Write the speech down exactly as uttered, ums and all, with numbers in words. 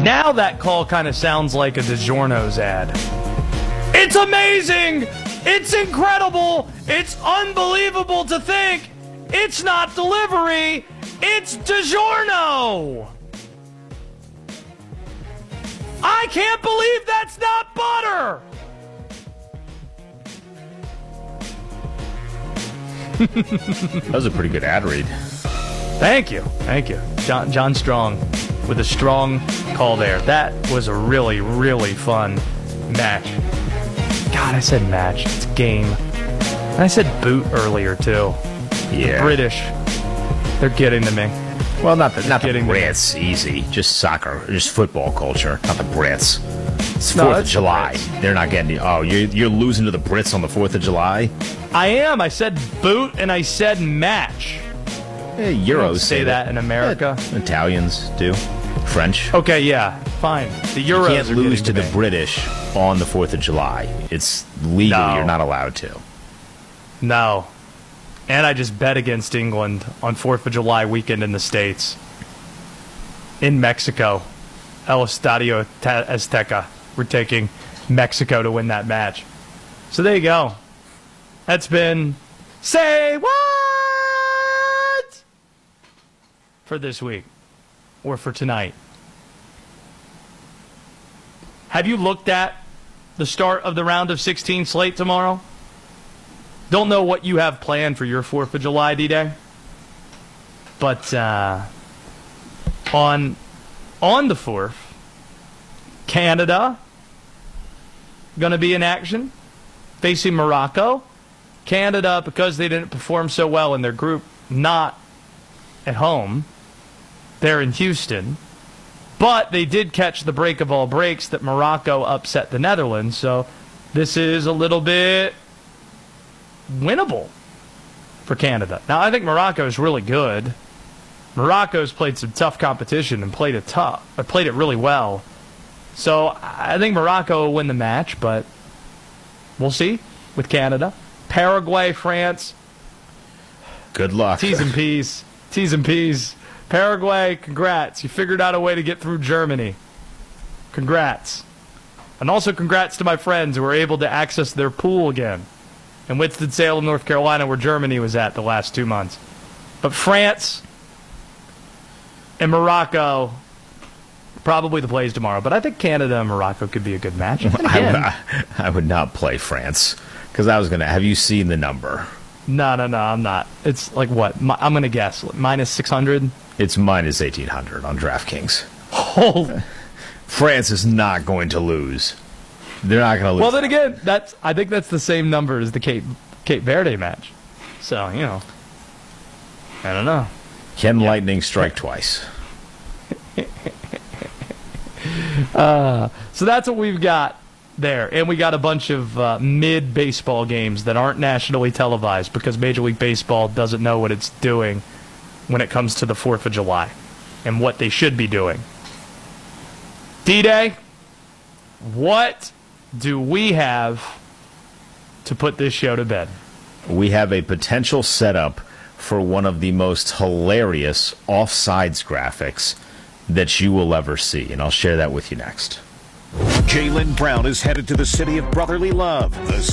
Now that call kind of sounds like a DiGiorno's ad. It's amazing! It's incredible! It's unbelievable to think it's not delivery, it's DiGiorno! I can't believe that's not butter! That was a pretty good ad read. Thank you. Thank you. John, John Strong with a strong call there. That was a really, really fun match. God, I said match. It's game. And I said boot earlier, too. Yeah. The British. They're getting to me. Well, not the, not the Getting Brits. Easy. Just soccer. Just football culture. Not the Brits. It's No, fourth of it's the July. Brits. They're not getting you. Oh, you're, you're losing to the Brits on the fourth of July? I am. I said boot and I said match. Yeah, We Euros don't say that in America. Yeah, Italians do. French. Okay, yeah. Fine. The Euros You can't are lose getting to me. the British on the fourth of July. It's legal. No. You're not allowed to. No. And I just bet against England on fourth of July weekend in the States. In Mexico. El Estadio Azteca. We're taking Mexico to win that match. So there you go. That's been Say What? For this week. Or for tonight. Have you looked at the start of the round of sixteen slate tomorrow? Don't know what you have planned for your fourth of July, D-Day. But uh, on, on the fourth, Canada going to be in action, facing Morocco. Canada, because they didn't perform so well in their group, not at home. They're in Houston. But they did catch the break of all breaks that Morocco upset the Netherlands. So this is a little bit winnable for Canada. Now, I think Morocco is really good. Morocco's played some tough competition and played it tough, or played it really well. So I think Morocco will win the match, but we'll see with Canada. Paraguay, France. Good luck. T's and P's. T's and P's. Paraguay, congrats. You figured out a way to get through Germany. Congrats. And also congrats to my friends who were able to access their pool again in Winston-Salem, North Carolina, where Germany was at the last two months. But France and Morocco, probably the plays tomorrow. But I think Canada and Morocco could be a good match. And I, again, would- I, I would not play France because I was going to. Have you seen the number? no, no, no, I'm not. It's like what? Mi- I'm going to guess. Minus six hundred? It's minus eighteen hundred on DraftKings. Oh. France is not going to lose. They're not going to lose. Well, then again, that's I think that's the same number as the Cape Cape Verde match. So, you know, I don't know. Can lightning strike twice? Uh, so that's what we've got there. And we got a bunch of uh, mid-baseball games that aren't nationally televised because Major League Baseball doesn't know what it's doing when it comes to the fourth of July and what they should be doing. D-Day, what do we have to put this show to bed? We have a potential setup for one of the most hilarious offsides graphics that you will ever see, and I'll share that with you next. Jaylen Brown is headed to the city of brotherly love, the